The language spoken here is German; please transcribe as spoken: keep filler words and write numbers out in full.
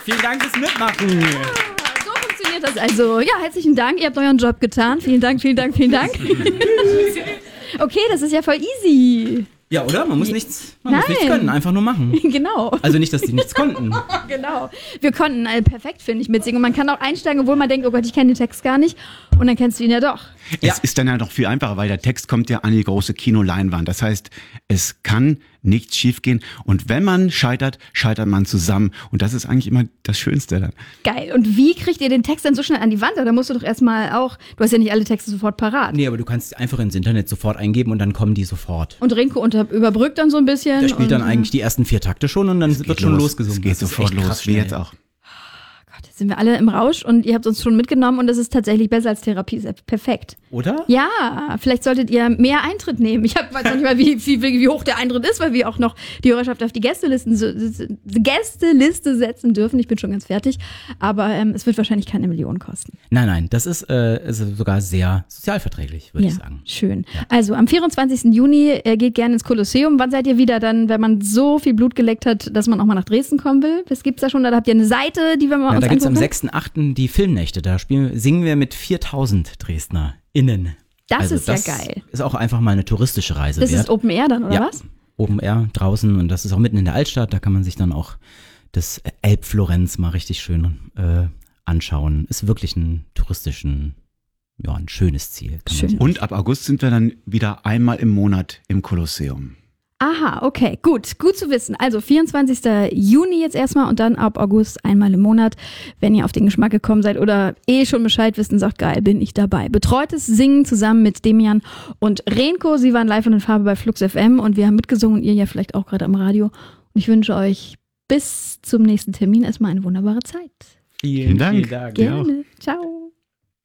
Vielen Dank fürs Mitmachen. So funktioniert das also. Ja, herzlichen Dank. Ihr habt euren Job getan. Vielen Dank, vielen Dank, vielen Dank. Okay, das ist ja voll easy. Ja, oder? Man muss nichts, man muss nichts können, einfach nur machen. Genau. Also nicht, dass die nichts konnten. Genau. Wir konnten äh, perfekt, finde ich, mitsingen. Und man kann auch einsteigen, obwohl man denkt, oh Gott, ich kenne den Text gar nicht. Und dann kennst du ihn ja doch. Es Ja. ist dann ja noch viel einfacher, weil der Text kommt ja an die große Kinoleinwand. Das heißt, es kann nichts schiefgehen. Und wenn man scheitert, scheitert man zusammen. Und das ist eigentlich immer das Schönste dann. Geil. Und wie kriegt ihr den Text dann so schnell an die Wand? Da musst du doch erstmal auch, du hast ja nicht alle Texte sofort parat. Nee, aber du kannst einfach ins Internet sofort eingeben und dann kommen die sofort. Und Renko unter, überbrückt dann so ein bisschen. Der spielt dann und, eigentlich die ersten vier Takte schon und dann Es wird geht schon los. losgesungen. Es geht Das ist sofort echt krass los, wie schnell. jetzt auch. Gott, jetzt sind wir alle im Rausch und ihr habt uns schon mitgenommen und das ist tatsächlich besser als Therapie. Perfekt. Oder? Ja, vielleicht solltet ihr mehr Eintritt nehmen. Ich hab, weiß noch nicht mal, wie, wie, wie hoch der Eintritt ist, weil wir auch noch die Hörerschaft auf die Gästelisten, so, Gästeliste setzen dürfen. Ich bin schon ganz fertig. Aber ähm, es wird wahrscheinlich keine Million kosten. Nein, nein, das ist, äh, ist sogar sehr sozialverträglich, würde Ja, ich sagen. schön. Also am vierundzwanzigsten Juni äh, geht gerne ins Kolosseum. Wann seid ihr wieder dann, wenn man so viel Blut geleckt hat, dass man auch mal nach Dresden kommen will? Das gibt's da schon. Da habt ihr eine Seite, die wir mal Ja, uns da gibt's am angucken? sechsten achten die Filmnächte. Da spielen, singen wir mit viertausend DresdnerInnen. Das also ist ja das geil. Ist auch einfach mal eine touristische Reise Das wert. ist Open Air dann, oder ja, was? Open Air draußen und das ist auch mitten in der Altstadt. Da kann man sich dann auch das Elbflorenz mal richtig schön äh, anschauen. Ist wirklich ein touristischen, ja, ein schönes Ziel. Kann Schön. Man sich Und ab August sind wir dann wieder einmal im Monat im Kolosseum. Aha, okay, gut, gut zu wissen. Also vierundzwanzigsten Juni jetzt erstmal und dann ab August einmal im Monat. Wenn ihr auf den Geschmack gekommen seid oder eh schon Bescheid wisst und sagt, geil, bin ich dabei. Betreutes Singen zusammen mit Demian und Renko. Sie waren live und in Farbe bei Flux F M und wir haben mitgesungen und ihr ja vielleicht auch gerade am Radio. Und ich wünsche euch bis zum nächsten Termin erstmal eine wunderbare Zeit. Vielen, Vielen Dank. Vielen Dank. Ja. Gerne. Ciao.